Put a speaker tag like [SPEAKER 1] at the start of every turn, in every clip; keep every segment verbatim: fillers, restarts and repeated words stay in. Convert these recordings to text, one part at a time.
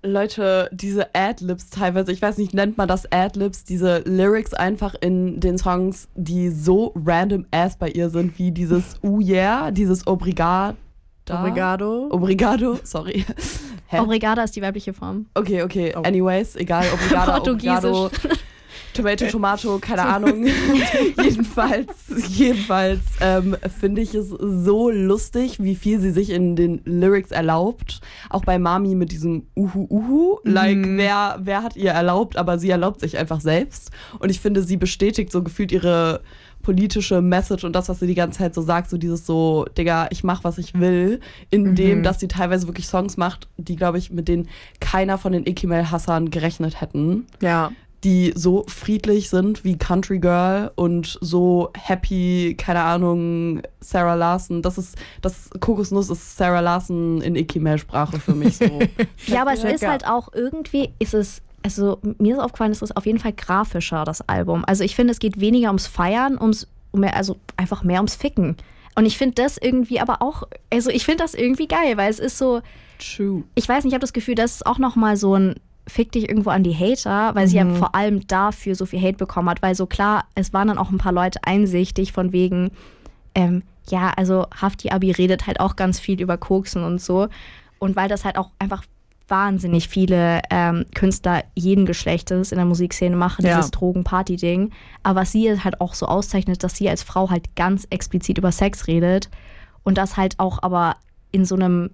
[SPEAKER 1] Leute, diese Ad-Libs teilweise, ich weiß nicht, nennt man das Ad-Libs, diese Lyrics einfach in den Songs, die so random ass bei ihr sind, wie dieses Oh yeah, dieses Obrigado.
[SPEAKER 2] Obrigado.
[SPEAKER 1] Obrigado, sorry.
[SPEAKER 3] Hä? Obrigada ist die weibliche Form.
[SPEAKER 1] Okay, okay, oh. anyways, egal, Obrigado, Obrigado. Tomato, Tomato, keine Ahnung. jedenfalls, jedenfalls ähm, finde ich es so lustig, wie viel sie sich in den Lyrics erlaubt. Auch bei Mami mit diesem Uhu Uhu. Mhm. Like, wer, wer hat ihr erlaubt, aber sie erlaubt sich einfach selbst. Und ich finde, sie bestätigt so gefühlt ihre politische Message und das, was sie die ganze Zeit so sagt, so dieses so, Digga, ich mach, was ich will, indem, mhm. dass sie teilweise wirklich Songs macht, die, glaube ich, mit denen keiner von den Ikimel-Hassern gerechnet hätten.
[SPEAKER 2] Ja.
[SPEAKER 1] Die so friedlich sind wie Country Girl und so happy, keine Ahnung, Sarah Larson. Das ist, das Kokosnuss ist Sarah Larson in Ikimel-Sprache für mich so.
[SPEAKER 3] Ja, aber es ist halt auch irgendwie, ist es, also mir ist aufgefallen, es ist auf jeden Fall grafischer, das Album. Also ich finde, es geht weniger ums Feiern, ums, um mehr, also einfach mehr ums Ficken. Und ich finde das irgendwie aber auch, also ich finde das irgendwie geil, weil es ist so,
[SPEAKER 1] True.
[SPEAKER 3] Ich weiß nicht, ich habe das Gefühl, das ist auch nochmal so ein fick dich irgendwo an die Hater, weil mhm. sie ja vor allem dafür so viel Hate bekommen hat, weil so klar, es waren dann auch ein paar Leute einsichtig von wegen, ähm, ja, also Hafti Abi redet halt auch ganz viel über Koksen und so und weil das halt auch einfach wahnsinnig viele ähm, Künstler jeden Geschlechtes in der Musikszene machen,
[SPEAKER 2] ja.
[SPEAKER 3] dieses Drogen-Party-Ding, aber was sie halt auch so auszeichnet, dass sie als Frau halt ganz explizit über Sex redet und das halt auch aber in so einem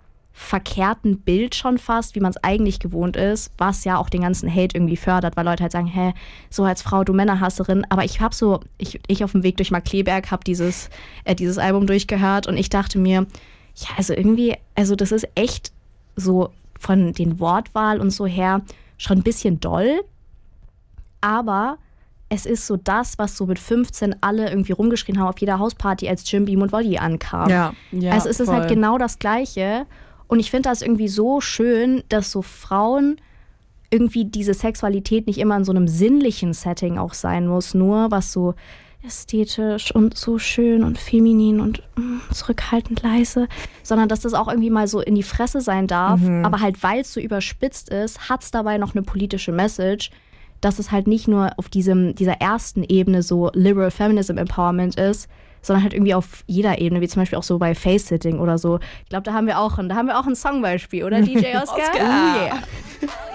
[SPEAKER 3] verkehrten Bild schon fast, wie man es eigentlich gewohnt ist, was ja auch den ganzen Hate irgendwie fördert, weil Leute halt sagen, hä, so als Frau, du Männerhasserin, aber ich habe so, ich, ich auf dem Weg durch Markkleeberg habe dieses, äh, dieses Album durchgehört und ich dachte mir, ja, also irgendwie, also das ist echt so von den Wortwahl und so her schon ein bisschen doll, aber es ist so das, was so mit fünfzehn alle irgendwie rumgeschrien haben auf jeder Hausparty, als Jim Beam und Woddy ankam.
[SPEAKER 2] Ja, ja,
[SPEAKER 3] also es ist
[SPEAKER 2] voll.
[SPEAKER 3] halt genau das Gleiche. Und ich finde das irgendwie so schön, dass so Frauen irgendwie diese Sexualität nicht immer in so einem sinnlichen Setting auch sein muss, nur was so ästhetisch und so schön und feminin und mm, zurückhaltend leise, sondern dass das auch irgendwie mal so in die Fresse sein darf, mhm. aber halt, weil es so überspitzt ist, hat es dabei noch eine politische Message, dass es halt nicht nur auf diesem, dieser ersten Ebene so Liberal Feminism Empowerment ist, sondern halt irgendwie auf jeder Ebene, wie zum Beispiel auch so bei Face-Sitting oder so. Ich glaube, da haben wir auch ein, da haben wir auch ein Songbeispiel, oder D J Oscar?
[SPEAKER 1] Oscar.
[SPEAKER 3] Oh yeah.